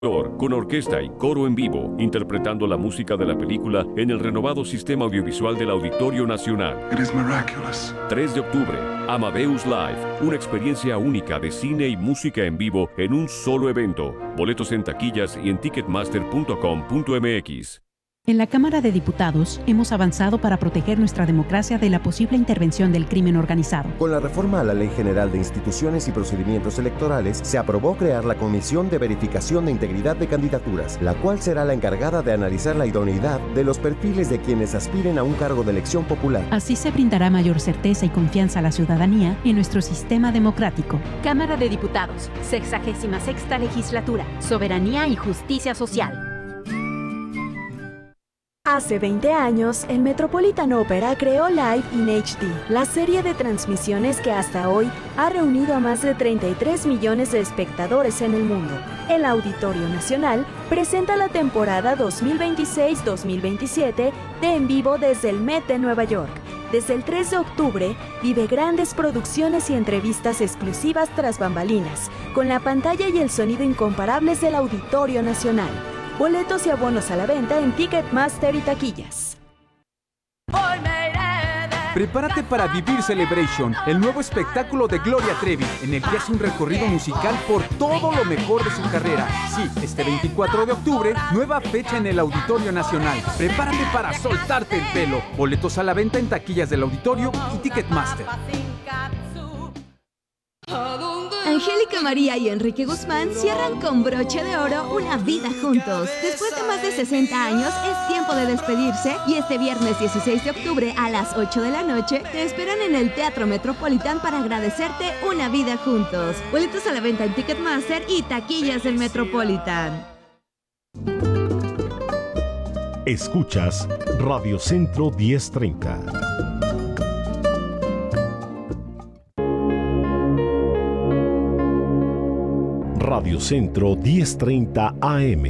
con orquesta y coro en vivo, interpretando la música de la película en el renovado sistema audiovisual del Auditorio Nacional. 3 de octubre, Amadeus Live, una experiencia única de cine y música en vivo en un solo evento. Boletos en taquillas y en ticketmaster.com.mx. En la Cámara de Diputados hemos avanzado para proteger nuestra democracia de la posible intervención del crimen organizado. Con la reforma a la Ley General de Instituciones y Procedimientos Electorales, se aprobó crear la Comisión de Verificación de Integridad de Candidaturas, la cual será la encargada de analizar la idoneidad de los perfiles de quienes aspiren a un cargo de elección popular. Así se brindará mayor certeza y confianza a la ciudadanía en nuestro sistema democrático. Cámara de Diputados, 66ª Legislatura, Soberanía y Justicia Social. Hace 20 años, el Metropolitan Opera creó Live in HD, la serie de transmisiones que hasta hoy ha reunido a más de 33 millones de espectadores en el mundo. El Auditorio Nacional presenta la temporada 2026-2027 de En Vivo desde el Met de Nueva York. Desde el 3 de octubre, vive grandes producciones y entrevistas exclusivas tras bambalinas, con la pantalla y el sonido incomparables del Auditorio Nacional. Boletos y abonos a la venta en Ticketmaster y taquillas. Prepárate para vivir Celebration, el nuevo espectáculo de Gloria Trevi, en el que hace un recorrido musical por todo lo mejor de su carrera. Sí, este 24 de octubre, nueva fecha en el Auditorio Nacional. Prepárate para soltarte el pelo. Boletos a la venta en taquillas del Auditorio y Ticketmaster. Angélica María y Enrique Guzmán cierran con broche de oro una vida juntos. Después de más de 60 años, es tiempo de despedirse y este viernes 16 de octubre a las 8 de la noche te esperan en el Teatro Metropolitan para agradecerte una vida juntos. Boletos a la venta en Ticketmaster y taquillas del Metropolitan. Escuchas Radio Centro 1030. Radio Centro 1030 AM.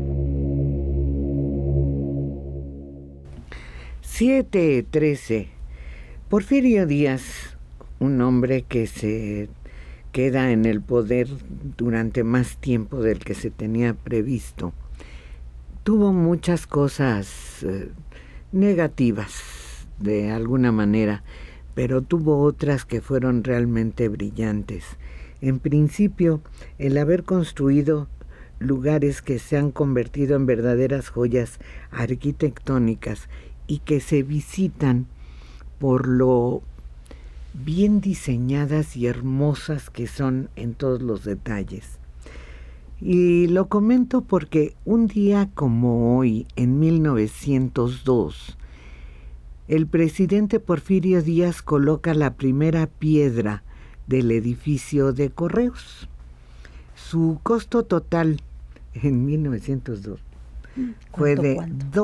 7:13. Porfirio Díaz, un hombre que se queda en el poder durante más tiempo del que se tenía previsto, tuvo muchas cosas negativas de alguna manera, pero tuvo otras que fueron realmente brillantes. En principio, el haber construido lugares que se han convertido en verdaderas joyas arquitectónicas y que se visitan por lo bien diseñadas y hermosas que son en todos los detalles. Y lo comento porque un día como hoy, en 1902, el presidente Porfirio Díaz coloca la primera piedra del edificio de Correos. Su costo total en 1902 fue de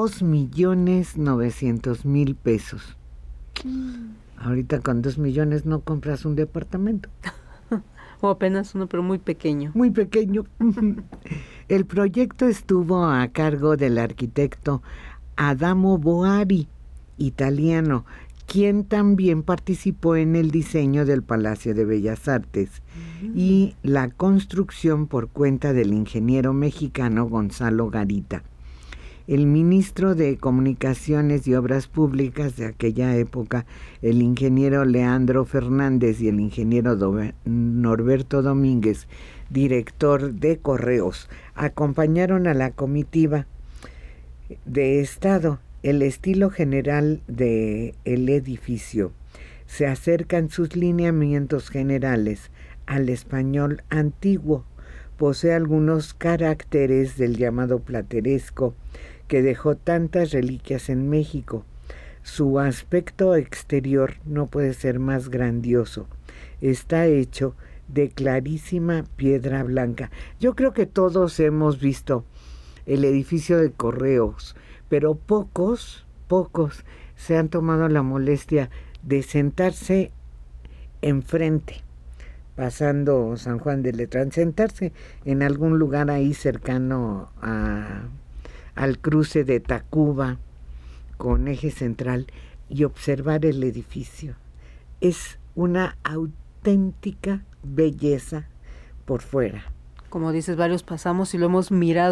2.900.000 pesos. Ahorita con 2 millones no compras un departamento. O apenas uno, pero muy pequeño. Muy pequeño. El proyecto estuvo a cargo del arquitecto Adamo Boari, italiano, quien también participó en el diseño del Palacio de Bellas Artes y la construcción por cuenta del ingeniero mexicano Gonzalo Garita. El ministro de Comunicaciones y Obras Públicas de aquella época, el ingeniero Leandro Fernández, y el ingeniero Norberto Domínguez, director de Correos, acompañaron a la comitiva de Estado. El estilo general del edificio se acerca en sus lineamientos generales al español antiguo. Posee algunos caracteres del llamado plateresco que dejó tantas reliquias en México. Su aspecto exterior no puede ser más grandioso. Está hecho de clarísima piedra blanca. Yo creo que todos hemos visto el edificio de Correos, pero pocos se han tomado la molestia de sentarse enfrente, pasando San Juan de Letrán, sentarse en algún lugar ahí cercano al cruce de Tacuba con Eje Central y observar el edificio. Es una auténtica belleza por fuera. como dices, varios pasamos y lo hemos mirado